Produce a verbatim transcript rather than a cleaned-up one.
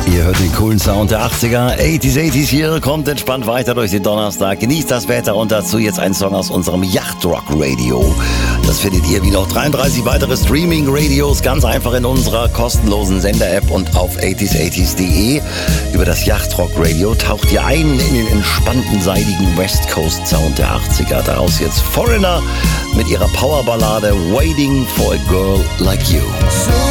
Ihr hört den coolen Sound der achtziger, achtziger, achtziger hier, kommt entspannt weiter durch den Donnerstag, genießt das Wetter und dazu jetzt ein Song aus unserem Yachtrock Radio. Das findet ihr wie noch dreiunddreißig weitere Streaming-Radios ganz einfach in unserer kostenlosen Sender-App und auf achtziger achtziger punkt de. Über das Yachtrock Radio taucht ihr ein in den entspannten, seidigen West Coast Sound der achtziger. Daraus jetzt Foreigner mit ihrer Powerballade Waiting for a Girl Like You.